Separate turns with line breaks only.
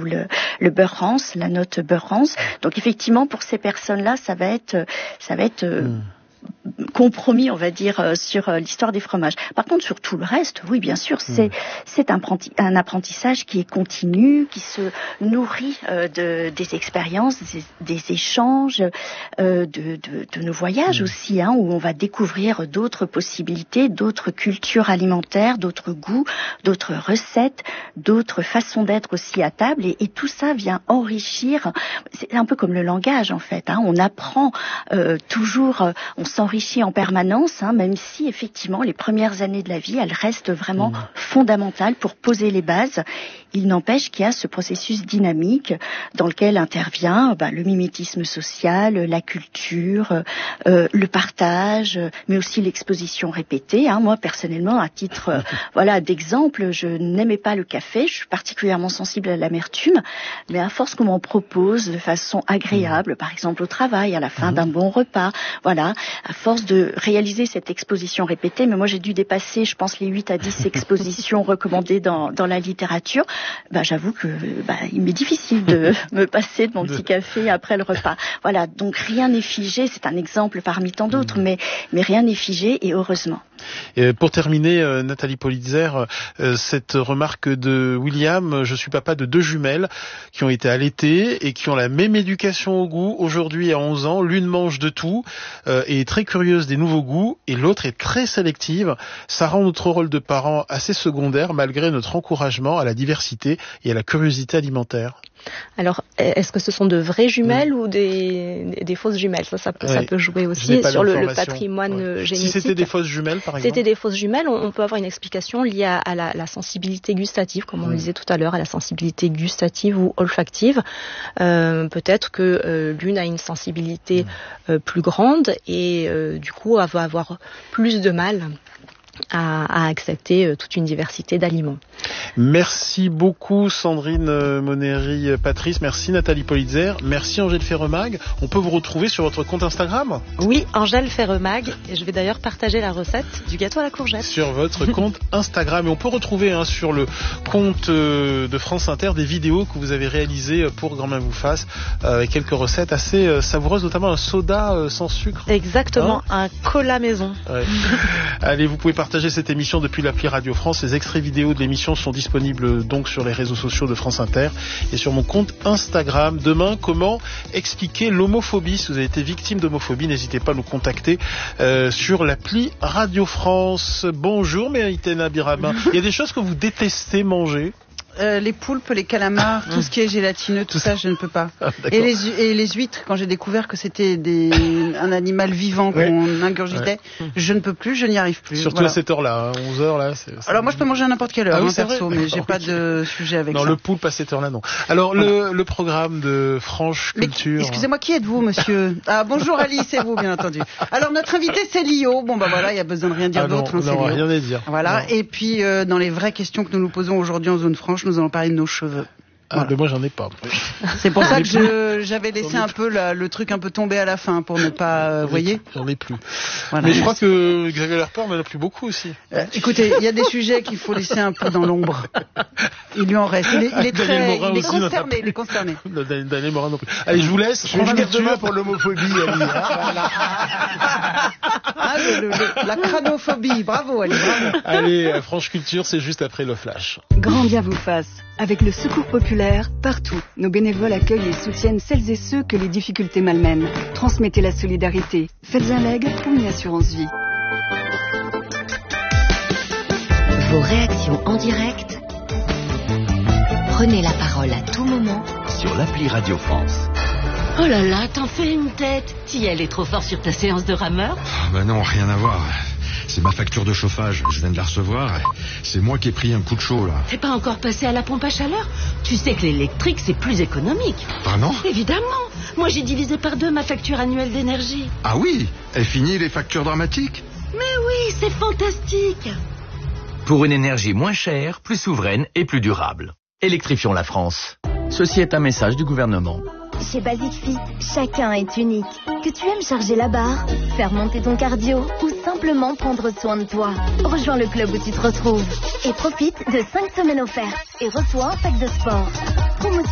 le beurre rance, la note beurre rance. Donc effectivement, pour ces personnes-là, ça va être compromis, on va dire, sur l'histoire des fromages. Par contre, sur tout le reste, oui, bien sûr, c'est un apprentissage qui est continu, qui se nourrit des expériences, des échanges, de nos voyages aussi, où on va découvrir d'autres possibilités, d'autres cultures alimentaires, d'autres goûts, d'autres recettes, d'autres façons d'être aussi à table, et tout ça vient enrichir. C'est un peu comme le langage, en fait. On apprend toujours, on s'enrichit en permanence, même si effectivement les premières années de la vie, elles restent vraiment fondamentales pour poser les bases. Il n'empêche qu'il y a ce processus dynamique dans lequel intervient le mimétisme social, la culture, le partage, mais aussi l'exposition répétée. Moi, personnellement, à titre d'exemple, je n'aimais pas le café, je suis particulièrement sensible à l'amertume, mais à force qu'on m'en propose de façon agréable, par exemple au travail, à la fin d'un bon repas, à force de réaliser cette exposition répétée, mais moi j'ai dû dépasser, je pense, les 8 à 10 expositions recommandées dans la littérature. J'avoue que il m'est difficile de me passer de mon petit café après le repas. Donc rien n'est figé, c'est un exemple parmi tant d'autres, mais rien n'est figé, et heureusement.
Et pour terminer, Nathalie Politzer, cette remarque de William: je suis papa de 2 jumelles qui ont été allaitées et qui ont la même éducation au goût. Aujourd'hui, à 11 ans, l'une mange de tout et est très curieuse des nouveaux goûts, et l'autre est très sélective. Ça rend notre rôle de parents assez secondaire malgré notre encouragement à la diversité et à la curiosité alimentaire.
Alors, est-ce que ce sont de vraies jumelles ou des fausses jumelles? Ça peut jouer aussi sur le patrimoine génétique.
Si c'était des fausses jumelles, par exemple?
C'était des fausses jumelles, on peut avoir une explication liée à la sensibilité gustative, comme on le disait tout à l'heure, à la sensibilité gustative ou olfactive. Peut-être que l'une a une sensibilité plus grande et du coup va avoir plus de mal à accepter toute une diversité d'aliments.
Merci beaucoup Sandrine Monnery-Patrice, merci Nathalie Politzer, merci Angèle Ferremag. On peut vous retrouver sur votre compte Instagram?
Oui, Angèle Ferremag, et je vais d'ailleurs partager la recette du gâteau à la courgette. Sur
votre compte Instagram, et on peut retrouver sur le compte de France Inter des vidéos que vous avez réalisées pour Grand Bien vous fasse, avec quelques recettes assez savoureuses, notamment un soda sans sucre.
Exactement, un cola maison.
Allez, vous pouvez partager cette émission depuis l'appli Radio France. Les extraits vidéo de l'émission sont disponibles donc sur les réseaux sociaux de France Inter et sur mon compte Instagram. Demain, comment expliquer l'homophobie? Si vous avez été victime d'homophobie, n'hésitez pas à nous contacter sur l'appli Radio France. Bonjour Méritena Birabin. Il y a des choses que vous détestez manger?
Les poulpes, les calamars, tout ce qui est gélatineux, tout ça, je ne peux pas. Et les huîtres, quand j'ai découvert que c'était un animal vivant qu'on ingurgitait, je ne peux plus, je n'y arrive plus.
Surtout à cette heure-là, 11h là.
Alors moi je peux manger à n'importe quelle heure, perso, mais j'ai pas de sujet avec ça.
Non, le poulpe à cette heure-là, non. Alors le programme de Franche Culture.
Excusez-moi, qui êtes-vous, monsieur? Ah, bonjour Alice, c'est vous, bien entendu. Alors notre invité c'est Lio. Bon il y a besoin de rien dire d'autre.
Non, rien à dire.
Voilà. Non. Et puis dans les vraies questions que nous nous posons aujourd'hui en zone franche, nous allons parler de nos cheveux.
Mais moi j'en ai pas.
C'est pour ça que j'avais laissé un peu le truc un peu tomber à la fin pour ne pas, voyez.
J'en ai plus. Voilà. Mais je crois que Xavier Lerper n'en a plus beaucoup aussi.
Écoutez, il y a des sujets qu'il faut laisser un peu dans l'ombre. Il lui en reste. Il est concerné.
Daniel Morin non plus. Allez, je vous laisse.
Je vais demain pour l'homophobie.
La cranophobie. Bravo, Ali. Bravo.
Allez, Franche Culture, c'est juste après le flash.
Grand Bien vous fasse. Avec le Secours populaire, partout, nos bénévoles accueillent et soutiennent celles et ceux que les difficultés malmènent. Transmettez la solidarité. Faites un leg ou une assurance vie.
Vos réactions en direct. Prenez la parole à tout moment
sur l'appli Radio France.
Oh là là, t'en fais une tête. Tiel est trop fort sur ta séance de rameur?
Non, rien à voir. C'est ma facture de chauffage, je viens de la recevoir. C'est moi qui ai pris un coup de chaud, là.
T'es pas encore passé à la pompe à chaleur? Tu sais que l'électrique, c'est plus économique.
Ah non?
Évidemment. Moi, j'ai divisé par 2 ma facture annuelle d'énergie.
Ah oui? Est fini les factures dramatiques?
Mais oui, c'est fantastique.
Pour une énergie moins chère, plus souveraine et plus durable. Électrifions la France. Ceci est un message du gouvernement.
Chez Basic Fit, chacun est unique. Que tu aimes charger la barre, faire monter ton cardio ou simplement prendre soin de toi. Rejoins le club où tu te retrouves et profite de 5 semaines offertes et reçois un pack de sport. Promotion